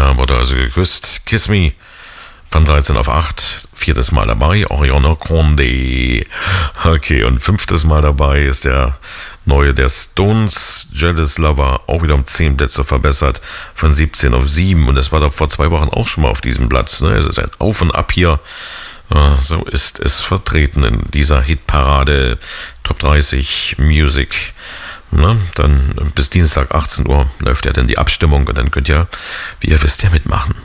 wurde also geküsst. Kiss Me von 13 auf 8, 4. Mal dabei, Ariana Grande. Okay, und 5. Mal dabei ist der neue der Stones, Jealous Lover, auch wieder um 10 Plätze verbessert, von 17 auf 7. Und das war doch vor 2 Wochen auch schon mal auf diesem Platz. Ne? Es ist ein Auf und Ab hier. So ist es vertreten in dieser Hitparade Top 30 Music. Na, dann bis Dienstag 18 Uhr läuft ja dann die Abstimmung und dann könnt ihr, wie ihr wisst, ja mitmachen.